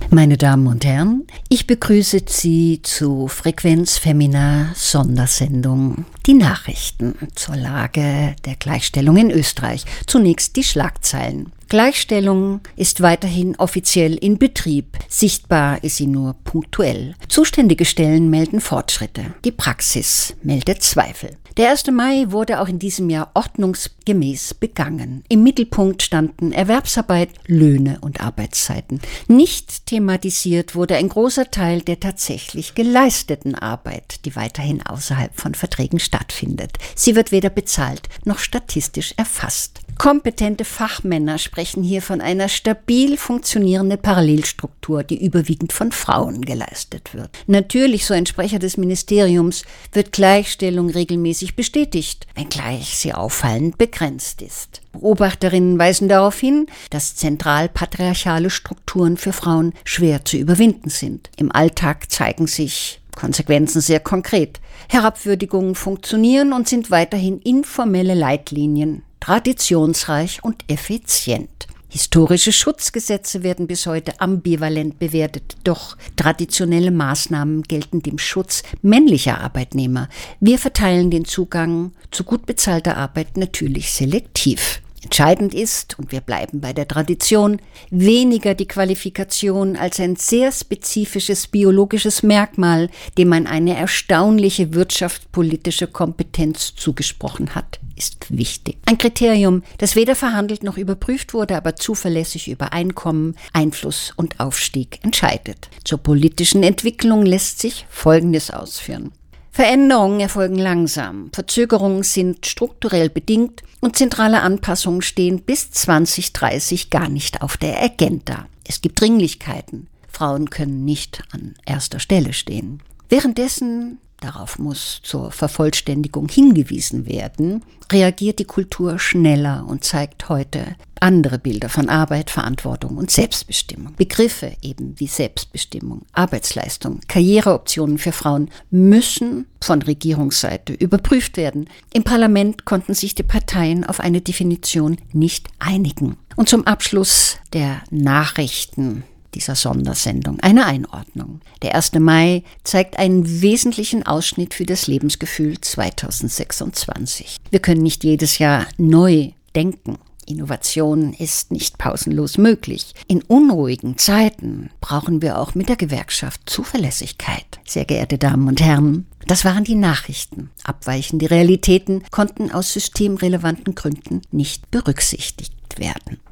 Meine Damen und Herren, ich begrüße Sie zu Frequenz Femina Sondersendung Die Nachrichten zur Lage der Gleichstellung in Österreich. Zunächst die Schlagzeilen. Gleichstellung ist weiterhin offiziell in Betrieb. Sichtbar ist sie nur punktuell. Zuständige Stellen melden Fortschritte. Die Praxis meldet Zweifel. Der 1. Mai wurde auch in diesem Jahr ordnungsgemäß begangen. Im Mittelpunkt standen Erwerbsarbeit, Löhne und Arbeitszeiten. Nicht thematisiert wurde ein großer Teil der tatsächlich geleisteten Arbeit, die weiterhin außerhalb von Verträgen stattfindet. Sie wird weder bezahlt noch statistisch erfasst. Kompetente Fachmänner sprechen hier von einer stabil funktionierenden Parallelstruktur, die überwiegend von Frauen geleistet wird. Natürlich, so ein Sprecher des Ministeriums, wird Gleichstellung regelmäßig bestätigt, wenngleich sie auffallend begrenzt ist. Beobachterinnen weisen darauf hin, dass zentral patriarchale Strukturen für Frauen schwer zu überwinden sind. Im Alltag zeigen sich Konsequenzen sehr konkret. Herabwürdigungen funktionieren und sind weiterhin informelle Leitlinien, traditionsreich und effizient. Historische Schutzgesetze werden bis heute ambivalent bewertet, doch traditionelle Maßnahmen gelten dem Schutz männlicher Arbeitnehmer. Wir verteilen den Zugang zu gut bezahlter Arbeit natürlich selektiv. Entscheidend ist, und wir bleiben bei der Tradition, weniger die Qualifikation als ein sehr spezifisches biologisches Merkmal, dem man eine erstaunliche wirtschaftspolitische Kompetenz zugesprochen hat, ist wichtig. Ein Kriterium, das weder verhandelt noch überprüft wurde, aber zuverlässig über Einkommen, Einfluss und Aufstieg entscheidet. Zur politischen Entwicklung lässt sich Folgendes ausführen. Veränderungen erfolgen langsam, Verzögerungen sind strukturell bedingt und zentrale Anpassungen stehen bis 2030 gar nicht auf der Agenda. Es gibt Dringlichkeiten. Frauen können nicht an erster Stelle stehen. Währenddessen, darauf muss zur Vervollständigung hingewiesen werden, reagiert die Kultur schneller und zeigt heute andere Bilder von Arbeit, Verantwortung und Selbstbestimmung. Begriffe eben wie Selbstbestimmung, Arbeitsleistung, Karriereoptionen für Frauen müssen von Regierungsseite überprüft werden. Im Parlament konnten sich die Parteien auf eine Definition nicht einigen. Und zum Abschluss der Nachrichten dieser Sondersendung eine Einordnung. Der 1. Mai zeigt einen wesentlichen Ausschnitt für das Lebensgefühl 2026. Wir können nicht jedes Jahr neu denken. Innovation ist nicht pausenlos möglich. In unruhigen Zeiten brauchen wir auch mit der Gewerkschaft Zuverlässigkeit. Sehr geehrte Damen und Herren, das waren die Nachrichten. Abweichende Realitäten konnten aus systemrelevanten Gründen nicht berücksichtigt werden.